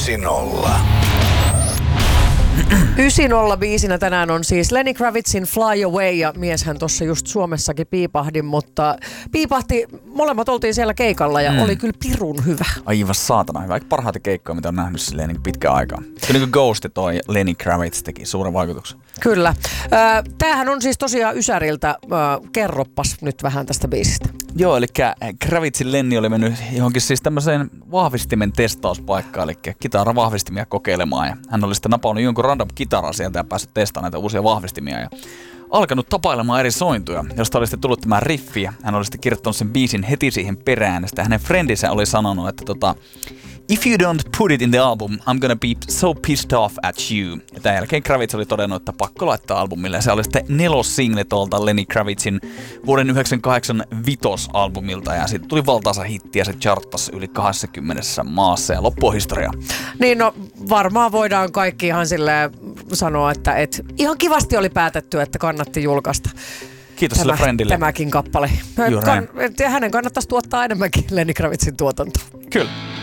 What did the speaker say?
90. 905 tänään on siis Lenny Kravitzin Fly Away, ja mieshän tuossa just Suomessakin piipahti, molemmat oltiin siellä keikalla ja oli kyllä pirun hyvä. Aivan saatana hyvä. Eikö parhaita keikkoja, mitä on nähnyt silleen niin pitkään aikaa? Kyllä niin kuin Ghost toi Lenny Kravitz teki suuren vaikutuksen. Kyllä. Tämähän on siis tosiaan Ysäriltä. Kerroppas nyt vähän tästä biisistä. Joo, eli Kravitzin Lenny oli mennyt johonkin siis tämmöiseen vahvistimen testauspaikkaan, eli kitaravahvistimia kokeilemaan. Ja hän oli sitten napannut jonkun random kitaran sieltä ja päässyt testaamaan näitä uusia vahvistimia. Ja alkanut tapailemaan eri sointuja, josta oli sitten tullut tämä riffi. Ja hän oli sitten kirjoittanut sen biisin heti siihen perään. Ja sitten hänen friendinsä oli sanonut, että if you don't put it in the album, I'm gonna be so pissed off at you. Ja tämän jälkeen Kravitz oli todennut, että pakko laittaa albumille. Se oli sitten 4. single tuolta Lenny Kravitzin vuoden 1998 Vitos-albumilta. Ja siitä tuli valtaansa hitti ja se charttasi yli 20 maassa ja loppua historiaa. Niin no varmaan voidaan kaikki ihan silleen sanoa, että ihan kivasti oli päätetty, että kannatti julkaista. Kiitos sille friendille. Tämäkin kappale. Hänen kannattaisi tuottaa enemmänkin Lenny Kravitzin tuotantoa. Kyllä.